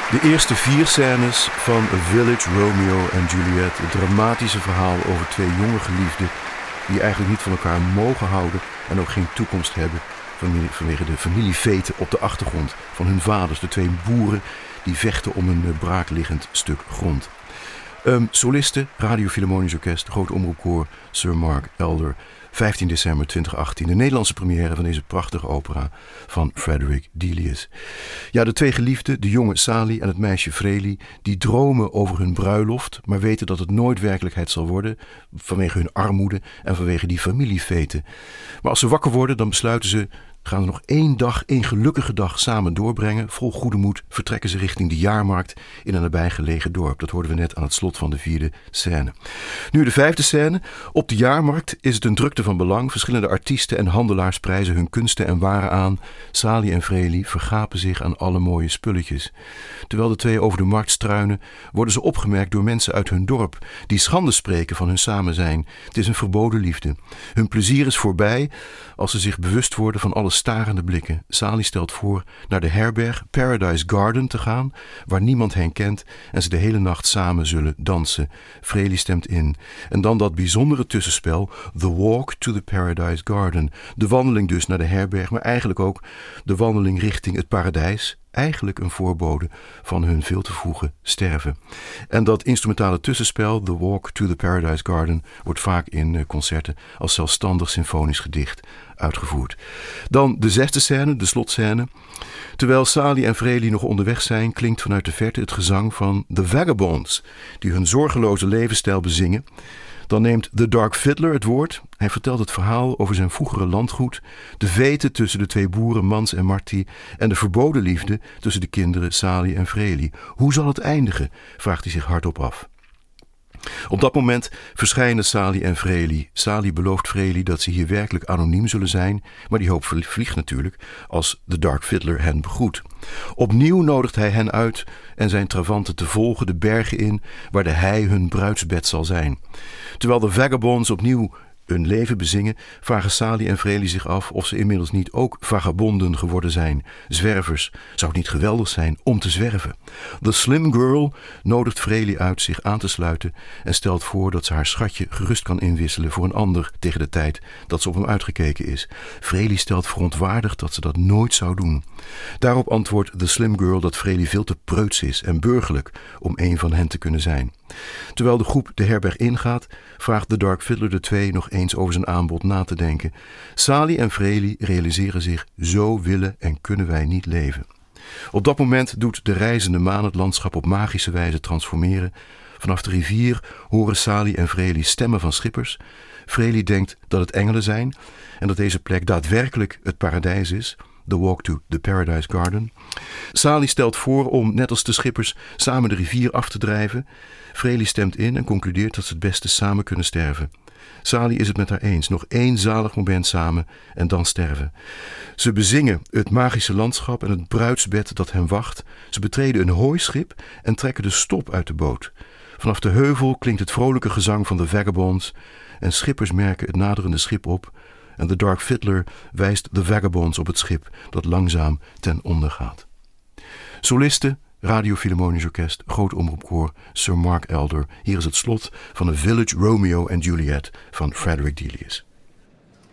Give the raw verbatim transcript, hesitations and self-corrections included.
De eerste vier scènes van A Village, Romeo en Juliet. Het dramatische verhaal over twee jonge geliefden die eigenlijk niet van elkaar mogen houden en ook geen toekomst hebben vanwege de familieveten op de achtergrond van hun vaders. De twee boeren die vechten om een braakliggend stuk grond. Um, soliste, Radio Philharmonisch Orkest, Groot Omroepkoor, Sir Mark Elder. vijftien december tweeduizend achttien, de Nederlandse première van deze prachtige opera van Frederick Delius. Ja, de twee geliefden, de jonge Sally en het meisje Freely, die dromen over hun bruiloft, maar weten dat het nooit werkelijkheid zal worden, vanwege hun armoede en vanwege die familieveten. Maar als ze wakker worden, dan besluiten ze, gaan ze nog één dag, één gelukkige dag samen doorbrengen. Vol goede moed vertrekken ze richting de jaarmarkt in een nabijgelegen dorp. Dat hoorden we net aan het slot van de vierde scène. Nu de vijfde scène. Op de jaarmarkt is het een drukte van belang. Verschillende artiesten en handelaars prijzen hun kunsten en waren aan. Sally en Freely vergapen zich aan alle mooie spulletjes. Terwijl de twee over de markt struinen, worden ze opgemerkt door mensen uit hun dorp, die schande spreken van hun samen zijn. Het is een verboden liefde. Hun plezier is voorbij als ze zich bewust worden van alle starende blikken. Sally stelt voor naar de herberg Paradise Garden te gaan, waar niemand hen kent en ze de hele nacht samen zullen dansen. Freely stemt in. En dan dat bijzondere tussenspel, The Walk to the Paradise Garden. De wandeling dus naar de herberg, maar eigenlijk ook de wandeling richting het paradijs. Eigenlijk een voorbode van hun veel te vroege sterven. En dat instrumentale tussenspel, The Walk to the Paradise Garden, wordt vaak in concerten als zelfstandig symfonisch gedicht uitgevoerd. Dan de zesde scène, de slotscène. Terwijl Sally en Freely nog onderweg zijn, klinkt vanuit de verte het gezang van The Vagabonds, die hun zorgeloze levensstijl bezingen. Dan neemt The Dark Fiddler het woord. Hij vertelt het verhaal over zijn vroegere landgoed, de veten tussen de twee boeren Mans en Marty en de verboden liefde tussen de kinderen Sally en Freely. Hoe zal het eindigen? Vraagt hij zich hardop af. Op dat moment verschijnen Sally en Freely. Sally belooft Freely dat ze hier werkelijk anoniem zullen zijn, maar die hoop vliegt natuurlijk als de Dark Fiddler hen begroet. Opnieuw nodigt hij hen uit en zijn travanten te volgen de bergen in, waar de hei hun bruidsbed zal zijn. Terwijl de Vagabonds opnieuw hun leven bezingen, vragen Sally en Freely zich af of ze inmiddels niet ook vagabonden geworden zijn. Zwervers. Zou het niet geweldig zijn om te zwerven? The Slim Girl nodigt Freely uit zich aan te sluiten en stelt voor dat ze haar schatje gerust kan inwisselen voor een ander tegen de tijd dat ze op hem uitgekeken is. Freely stelt verontwaardigd dat ze dat nooit zou doen. Daarop antwoordt The Slim Girl dat Freely veel te preuts is en burgerlijk om een van hen te kunnen zijn. Terwijl de groep de herberg ingaat, vraagt de Dark Fiddler de twee nog eens over zijn aanbod na te denken. Sally en Freely realiseren zich, zo willen en kunnen wij niet leven. Op dat moment doet de reizende maan het landschap op magische wijze transformeren. Vanaf de rivier horen Sally en Freely stemmen van schippers. Freely denkt dat het engelen zijn en dat deze plek daadwerkelijk het paradijs is. The Walk to the Paradise Garden. Sally stelt voor om, net als de schippers, samen de rivier af te drijven. Freely stemt in en concludeert dat ze het beste samen kunnen sterven. Sally is het met haar eens. Nog één zalig moment samen en dan sterven. Ze bezingen het magische landschap en het bruidsbed dat hen wacht. Ze betreden een hooischip en trekken de stop uit de boot. Vanaf de heuvel klinkt het vrolijke gezang van de Vagabonds en schippers merken het naderende schip op. En de Dark Fiddler wijst de Vagabonds op het schip dat langzaam ten onder gaat. Soliste, Radio Philharmonisch Orkest, Groot Omroepkoor, Sir Mark Elder. Hier is het slot van A Village, Romeo en Juliet van Frederick Delius.